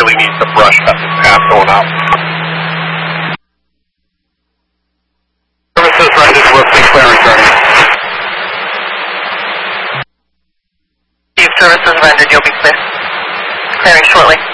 really needs the brush path going up. Services rendered, we'll be clear returning. Services rendered, you'll be clear. Clearing shortly.